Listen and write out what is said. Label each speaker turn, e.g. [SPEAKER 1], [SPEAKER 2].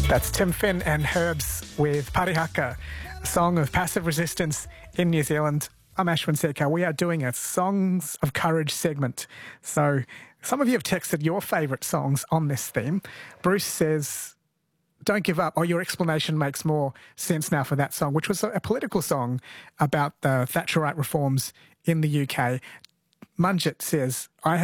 [SPEAKER 1] That's Tim Finn and Herbs with Parihaka, a song of passive resistance in New Zealand. I'm Ashwin Sekar. We are doing a Songs of Courage segment. So some of you have texted your favourite songs on this theme. Bruce says, "Don't give up." Oh, your explanation makes more sense now for that song, which was a political song about the Thatcherite reforms in the UK. Manjit says, "I